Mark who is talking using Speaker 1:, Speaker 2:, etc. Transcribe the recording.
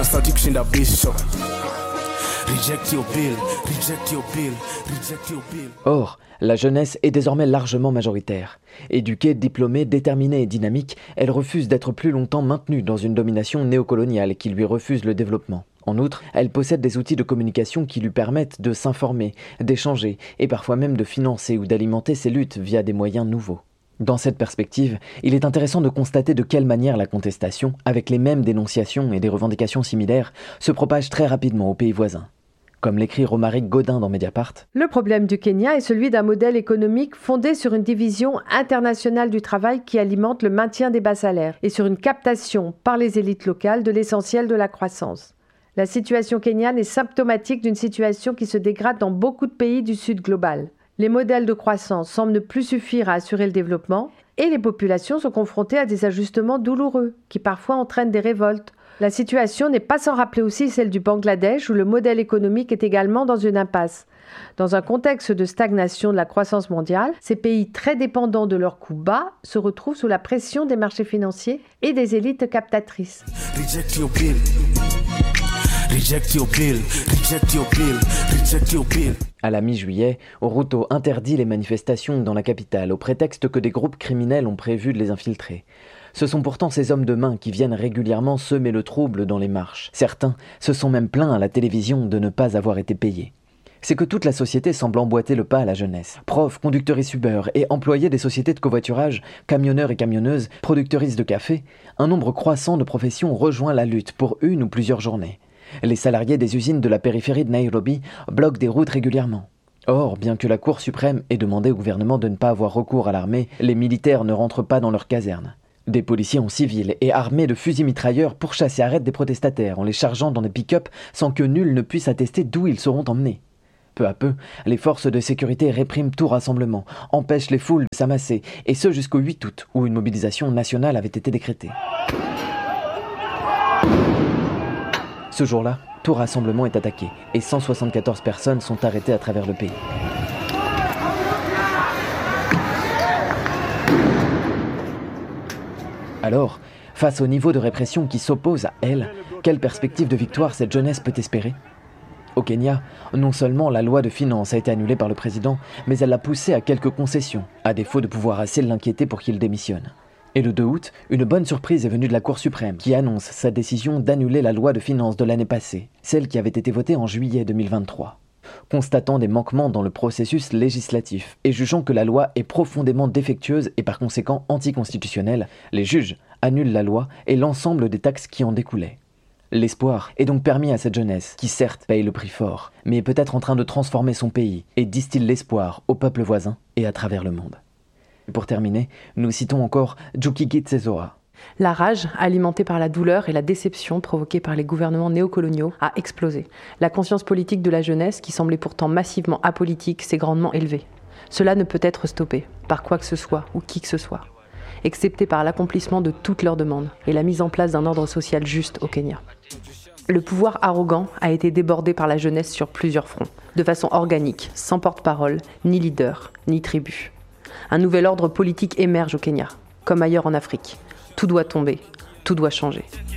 Speaker 1: sauti kushinda bisho. Reject your bill, reject your bill, reject your bill.
Speaker 2: Or, la jeunesse est désormais largement majoritaire. Éduquée, diplômée, déterminée et dynamique, elle refuse d'être plus longtemps maintenue dans une domination néocoloniale qui lui refuse le développement. En outre, elle possède des outils de communication qui lui permettent de s'informer, d'échanger et parfois même de financer ou d'alimenter ses luttes via des moyens nouveaux. Dans cette perspective, il est intéressant de constater de quelle manière la contestation, avec les mêmes dénonciations et des revendications similaires, se propage très rapidement aux pays voisins. Comme l'écrit Romaric Godin dans Mediapart.
Speaker 3: Le problème du Kenya est celui d'un modèle économique fondé sur une division internationale du travail qui alimente le maintien des bas salaires et sur une captation par les élites locales de l'essentiel de la croissance. La situation kenyane est symptomatique d'une situation qui se dégrade dans beaucoup de pays du Sud global. Les modèles de croissance semblent ne plus suffire à assurer le développement et les populations sont confrontées à des ajustements douloureux qui parfois entraînent des révoltes. La situation n'est pas sans rappeler aussi celle du Bangladesh où le modèle économique est également dans une impasse. Dans un contexte de stagnation de la croissance mondiale, ces pays très dépendants de leurs coûts bas se retrouvent sous la pression des marchés financiers et des élites captatrices.
Speaker 1: Reject your bill. Reject your bill, reject your bill, reject your bill.
Speaker 2: À la mi-juillet, Ruto interdit les manifestations dans la capitale au prétexte que des groupes criminels ont prévu de les infiltrer. Ce sont pourtant ces hommes de main qui viennent régulièrement semer le trouble dans les marches. Certains se sont même plaints à la télévision de ne pas avoir été payés. C'est que toute la société semble emboîter le pas à la jeunesse. Profs, conducteurs et Uber et employés des sociétés de covoiturage, camionneurs et camionneuses, productrices de café, un nombre croissant de professions rejoint la lutte pour une ou plusieurs journées. Les salariés des usines de la périphérie de Nairobi bloquent des routes régulièrement. Or, bien que la Cour suprême ait demandé au gouvernement de ne pas avoir recours à l'armée, les militaires ne rentrent pas dans leurs casernes. Des policiers en civil et armés de fusils mitrailleurs pourchassent et arrêtent des protestataires en les chargeant dans des pick-up sans que nul ne puisse attester d'où ils seront emmenés. Peu à peu, les forces de sécurité répriment tout rassemblement, empêchent les foules de s'amasser, et ce jusqu'au 8 août, où une mobilisation nationale avait été décrétée. Ce jour-là, tout rassemblement est attaqué, et 174 personnes sont arrêtées à travers le pays. Alors, face au niveau de répression qui s'oppose à elle, quelle perspective de victoire cette jeunesse peut espérer ? Au Kenya, non seulement la loi de finances a été annulée par le président, mais elle l'a poussé à quelques concessions, à défaut de pouvoir assez l'inquiéter pour qu'il démissionne. Et le 2 août, une bonne surprise est venue de la Cour suprême, qui annonce sa décision d'annuler la loi de finances de l'année passée, celle qui avait été votée en juillet 2023. Constatant des manquements dans le processus législatif et jugeant que la loi est profondément défectueuse et par conséquent anticonstitutionnelle, les juges annulent la loi et l'ensemble des taxes qui en découlaient. L'espoir est donc permis à cette jeunesse, qui certes paye le prix fort, mais est peut-être en train de transformer son pays et distille l'espoir aux peuples voisins et à travers le monde. Pour terminer, nous citons encore Jukiki Tsezoa.
Speaker 4: La rage, alimentée par la douleur et la déception provoquée par les gouvernements néocoloniaux, a explosé. La conscience politique de la jeunesse, qui semblait pourtant massivement apolitique, s'est grandement élevée. Cela ne peut être stoppé, par quoi que ce soit ou qui que ce soit, excepté par l'accomplissement de toutes leurs demandes et la mise en place d'un ordre social juste au Kenya. Le pouvoir arrogant a été débordé par la jeunesse sur plusieurs fronts, de façon organique, sans porte-parole, ni leader, ni tribu. Un nouvel ordre politique émerge au Kenya, comme ailleurs en Afrique. Tout doit tomber, tout doit changer.